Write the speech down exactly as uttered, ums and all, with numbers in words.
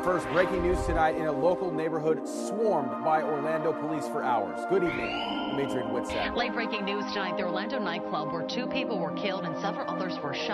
First, breaking news tonight in a local neighborhood swarmed by Orlando police for hours. Good evening, I'm Adrian Whitsack. Late breaking news tonight, the Orlando nightclub where two people were killed and several others were shot.